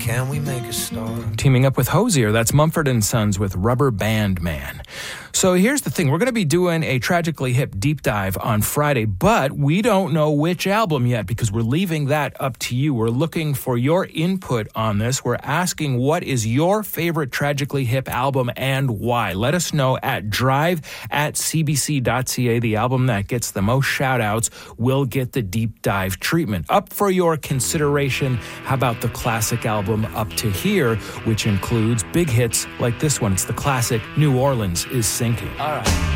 can we make a start? Teaming up with Hozier, that's Mumford & Sons with Rubber Band Man. So here's the thing. We're going to be doing a Tragically Hip deep dive on Friday, but we don't know which album yet because we're leaving that up to you. We're looking for your input on this. We're asking what is your favorite Tragically Hip album and why. Let us know at drive@cbc.ca. The album that gets the most shout-outs will get the deep dive treatment. Up for your consideration, how about the classic album Up to Here, which includes big hits like this one. It's the classic New Orleans is Sinking. All right.